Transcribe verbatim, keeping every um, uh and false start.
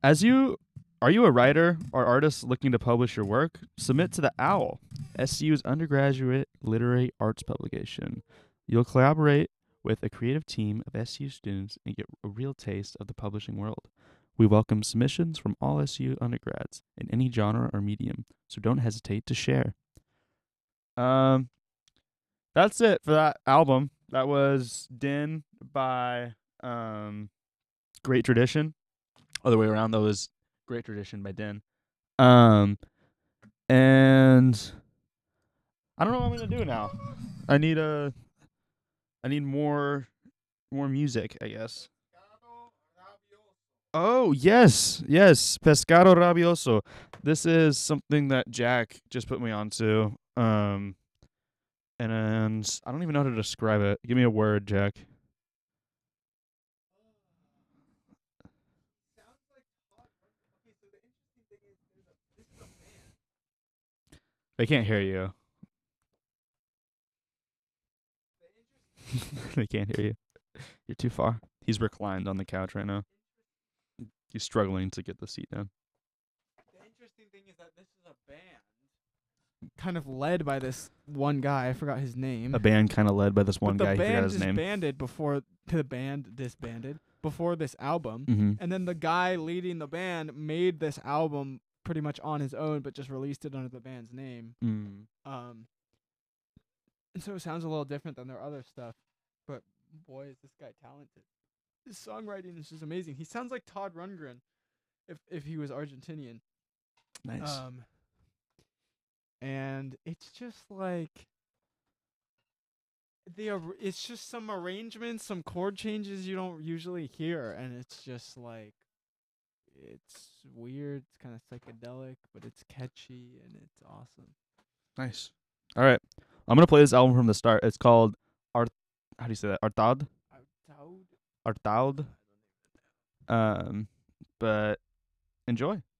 As you are you a writer or artist looking to publish your work? Submit to the OWL, S C U's undergraduate literary arts publication. You'll collaborate with a creative team of S C U students and get a real taste of the publishing world. We welcome submissions from all S C U undergrads in any genre or medium, so don't hesitate to share. Um, that's it for that album. That was Din by um, Great Tradition. Other way around, that was Great Tradition by Din. Um, and I don't know what I'm gonna do now. I need a, I need more, more music, I guess. Oh yes, yes, Pescado Rabioso. This is something that Jack just put me onto. Um, and, and I don't even know how to describe it. Give me a word, Jack. They can't hear you. They can't hear you. You're too far. He's reclined on the couch right now. He's struggling to get the seat down. The interesting thing is that this is a band kind of led by this one guy. I forgot his name. A band kind of led by this one but guy. The He forgot band his name. disbanded before the band disbanded before this album, Mm-hmm. and then the guy leading the band made this album pretty much on his own, but just released it under the band's name. Mm. Um, and so it sounds a little different than their other stuff. But boy, is this guy talented! His songwriting is just amazing. He sounds like Todd Rundgren, if if he was Argentinian. Nice. Um, and it's just like the ar- it's just some arrangements, some chord changes you don't usually hear, and it's just like it's weird. It's kind of psychedelic, but it's catchy and it's awesome. Nice. All right. I'm going to play this album from the start. It's called Art. How do you say that? Artaud? Artaud. Um, but enjoy.